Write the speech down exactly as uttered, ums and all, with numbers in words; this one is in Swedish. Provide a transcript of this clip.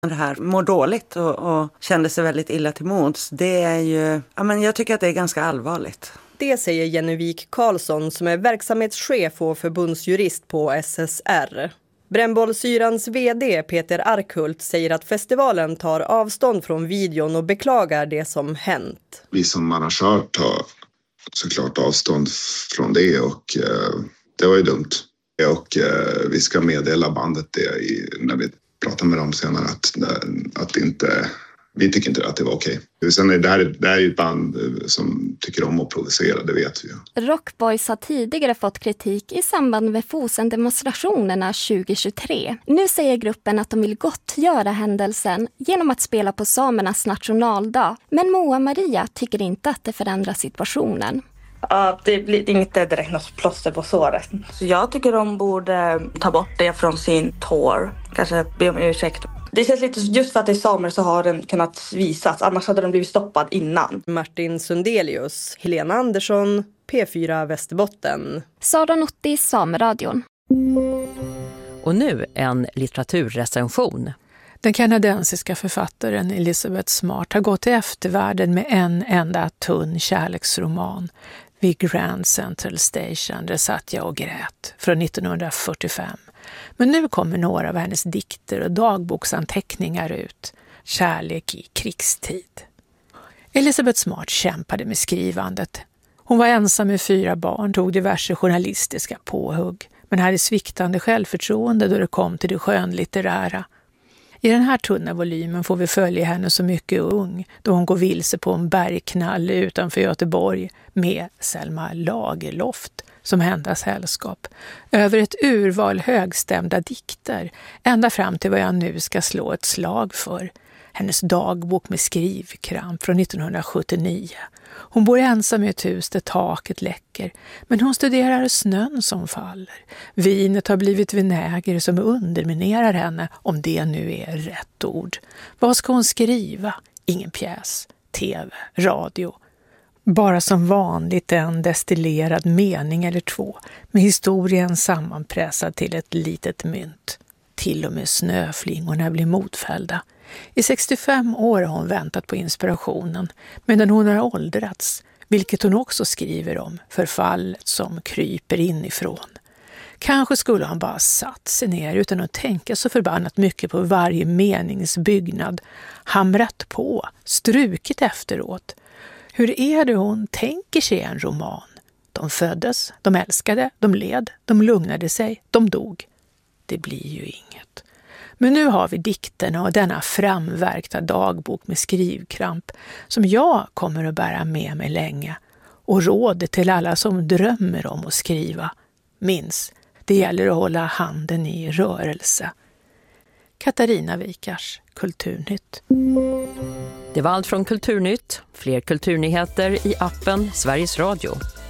Det här mår dåligt och, och kände sig väldigt illa till mods. Det är ju, ja, men jag tycker att det är ganska allvarligt. Det säger Jenny Wik Karlsson som är verksamhetschef och förbundsjurist på S S R. Brännbollsyrans vd Peter Arkhult säger att festivalen tar avstånd från videon och beklagar det som hänt. Vi som arrangör tar såklart avstånd från det och eh, det var ju dumt. Och eh, vi ska meddela bandet det i, när vi pratar med dem senare att, att inte, vi tycker inte att det var okej. Sen är det här, det här är ett band som tycker om att provocera, det vet vi ju. Rockboys har tidigare fått kritik i samband med Fosen-demonstrationerna tjugo tjugotre. Nu säger gruppen att de vill gottgöra händelsen genom att spela på samernas nationaldag. Men Moa Maria tycker inte att det förändrar situationen. Ja, det blir inte direkt något plåster på såret. Så jag tycker de borde ta bort det från sin tour. Kanske be om ursäkt. Det känns lite, just för att det är samer så har den kunnat visas. Annars hade den blivit stoppad innan. Martin Sundelius, Helena Andersson, P fyra Västerbotten. Sara Notti, Sameradion. Och nu en litteraturrecension. Den kanadensiska författaren Elizabeth Smart har gått till eftervärlden med en enda tunn kärleksroman. Vid Grand Central Station, där satt jag och grät, från nittonhundrafyrtiofem. Men nu kommer några av hennes dikter och dagboksanteckningar ut. Kärlek i krigstid. Elizabeth Smart kämpade med skrivandet. Hon var ensam med fyra barn, tog diverse journalistiska påhugg, men hade sviktande självförtroende då det kom till det skönlitterära. I den här tunna volymen får vi följa henne så mycket ung då hon går vilse på en bergknall utanför Göteborg med Selma Lagerloft som enda sällskap. Över ett urval högstämda dikter ända fram till vad jag nu ska slå ett slag för. Hennes dagbok med skrivkramp från nittonhundrasjuttionio. Hon bor ensam i ett hus där taket läcker, men hon studerar snön som faller. Vinet har blivit vinäger som underminerar henne, om det nu är rätt ord. Vad ska hon skriva? Ingen pjäs, tv, radio. Bara som vanligt en destillerad mening eller två, med historien sammanpressad till ett litet mynt. Till och med snöflingorna blir motfällda. I sextiofem år har hon väntat på inspirationen, medan hon har åldrats, vilket hon också skriver om, förfallet som kryper inifrån. Kanske skulle han bara satt sig ner utan att tänka så förbannat mycket på varje meningsbyggnad, hamrat på, strukit efteråt. Hur är det hon tänker sig en roman? De föddes, de älskade, de led, de lugnade sig, de dog. Det blir ju inget. Men nu har vi dikterna och denna framverkta dagbok med skrivkramp som jag kommer att bära med mig länge. Och rådet till alla som drömmer om att skriva. Minns, det gäller att hålla handen i rörelse. Katarina Wikars, Kulturnytt. Det var allt från Kulturnytt. Fler kulturnyheter i appen Sveriges Radio.